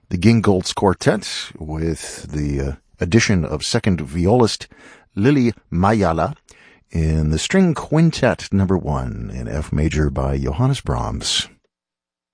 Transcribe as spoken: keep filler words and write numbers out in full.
the Gingolds Quartet with the uh, addition of second violist Lili Mayala in the String Quintet number one in F major by Johannes Brahms.